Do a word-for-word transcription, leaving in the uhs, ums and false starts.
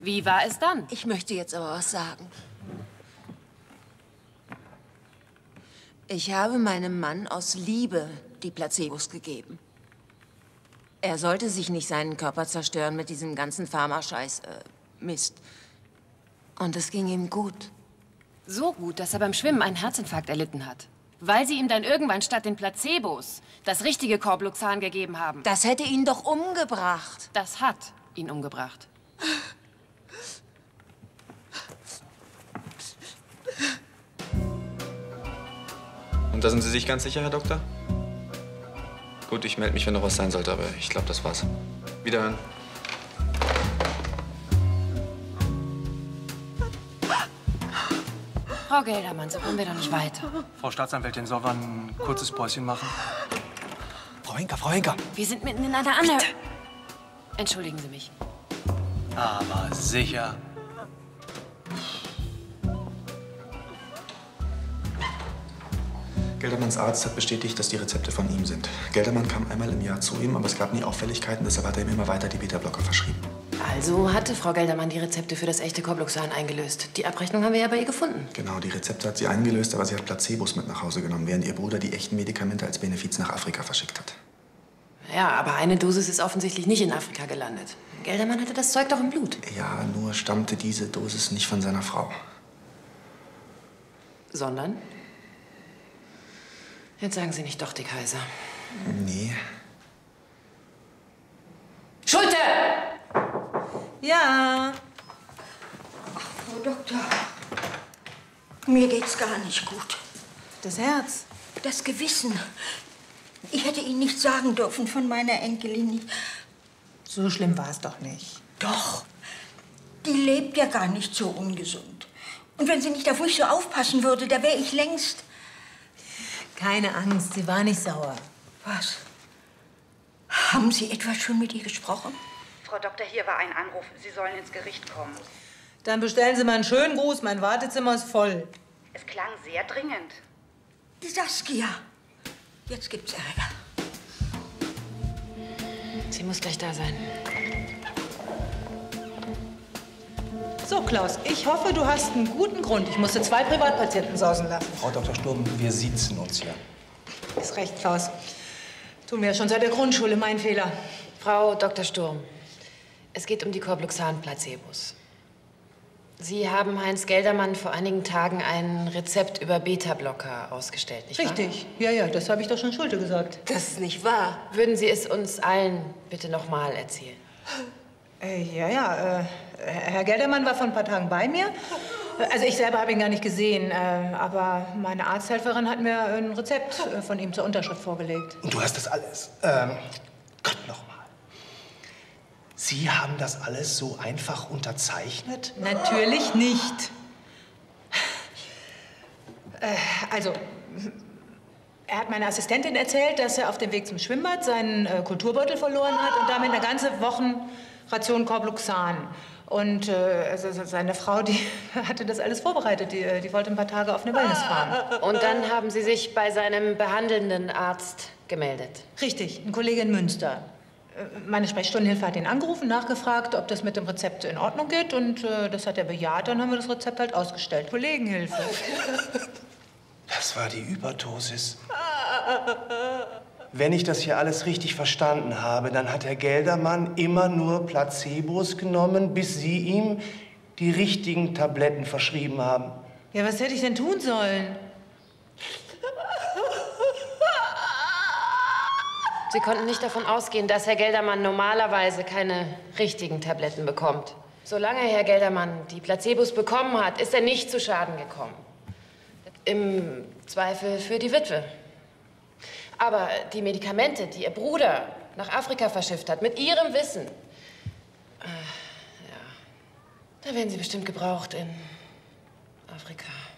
Wie war es dann? Ich möchte jetzt aber was sagen. Ich habe meinem Mann aus Liebe die Placebos gegeben. Er sollte sich nicht seinen Körper zerstören mit diesem ganzen Pharma-Scheiß, äh, Mist. Und es ging ihm gut. So gut, dass er beim Schwimmen einen Herzinfarkt erlitten hat. Weil sie ihm dann irgendwann statt den Placebos das richtige Carbloxan gegeben haben. Das hätte ihn doch umgebracht. Das hat ihn umgebracht. Und da sind Sie sich ganz sicher, Herr Doktor? Gut, ich melde mich, wenn noch was sein sollte, aber ich glaube, das war's. Wiederhören. Frau Geldermann, so kommen wir doch nicht weiter. Frau Staatsanwältin, sollen wir ein kurzes Päuschen machen? Frau Henker, Frau Henker! Wir sind mitten in einer Anhörung. Entschuldigen Sie mich. Aber sicher. Geldermanns Arzt hat bestätigt, dass die Rezepte von ihm sind. Geldermann kam einmal im Jahr zu ihm, aber es gab nie Auffälligkeiten, deshalb hat er ihm immer weiter die Beta-Blocker verschrieben. Also hatte Frau Geldermann die Rezepte für das echte Carbloxan eingelöst. Die Abrechnung haben wir ja bei ihr gefunden. Genau, die Rezepte hat sie eingelöst, aber sie hat Placebos mit nach Hause genommen, während ihr Bruder die echten Medikamente als Benefiz nach Afrika verschickt hat. Ja, aber eine Dosis ist offensichtlich nicht in Afrika gelandet. Geldermann hatte das Zeug doch im Blut. Ja, nur stammte diese Dosis nicht von seiner Frau. Sondern? Jetzt sagen Sie nicht doch, die Kaiser. Nee. Schulte! Ja. Ach, Frau Doktor, mir geht's gar nicht gut. Das Herz. Das Gewissen. Ich hätte Ihnen nichts sagen dürfen von meiner Enkelin. So schlimm war es doch nicht. Doch. Die lebt ja gar nicht so ungesund. Und wenn sie nicht auf mich so aufpassen würde, da wäre ich längst... Keine Angst, sie war nicht sauer. Was? Haben Sie etwa schon mit ihr gesprochen? Frau Doktor, hier war ein Anruf. Sie sollen ins Gericht kommen. Dann bestellen Sie mal einen schönen Gruß. Mein Wartezimmer ist voll. Es klang sehr dringend. Die Saskia. Jetzt gibt's Ärger. Sie muss gleich da sein. So, Klaus, ich hoffe, du hast einen guten Grund. Ich musste zwei Privatpatienten sausen lassen. Frau Doktor Sturm, wir siezen uns hier. Ist recht, Klaus. Tun wir ja schon seit der Grundschule, mein Fehler. Frau Doktor Sturm, es geht um die Carbloxan-Placebos. Sie haben Heinz Geldermann vor einigen Tagen ein Rezept über Beta-Blocker ausgestellt, nicht wahr? Richtig. Ja, ja, das habe ich doch schon Schulte gesagt. Das ist nicht wahr. Würden Sie es uns allen bitte noch mal erzählen? Äh, ja, ja. Äh, Herr Geldermann war vor ein paar Tagen bei mir. Also ich selber habe ihn gar nicht gesehen. Äh, aber meine Arzthelferin hat mir ein Rezept äh, von ihm zur Unterschrift vorgelegt. Und du hast das alles. Ähm, Gott noch mal. Sie haben das alles so einfach unterzeichnet? Natürlich nicht. Äh, also, er hat meiner Assistentin erzählt, dass er auf dem Weg zum Schwimmbad seinen äh, Kulturbeutel verloren hat und damit eine ganze Wochenration Carbloxan. Und äh, also seine Frau, die hatte das alles vorbereitet. Die, die wollte ein paar Tage auf eine Wellness fahren. Und dann haben Sie sich bei seinem behandelnden Arzt gemeldet? Richtig, ein Kollege in Münster. Meine Sprechstundenhilfe hat ihn angerufen, nachgefragt, ob das mit dem Rezept in Ordnung geht. Und äh, das hat er bejaht. Dann haben wir das Rezept halt ausgestellt. Kollegenhilfe. Das war die Überdosis. Wenn ich das hier alles richtig verstanden habe, dann hat Herr Geldermann immer nur Placebos genommen, bis Sie ihm die richtigen Tabletten verschrieben haben. Ja, was hätte ich denn tun sollen? Sie konnten nicht davon ausgehen, dass Herr Geldermann normalerweise keine richtigen Tabletten bekommt. Solange Herr Geldermann die Placebos bekommen hat, ist er nicht zu Schaden gekommen. Im Zweifel für die Witwe. Aber die Medikamente, die Ihr Bruder nach Afrika verschifft hat, mit Ihrem Wissen, äh, ja, da werden sie bestimmt gebraucht in Afrika.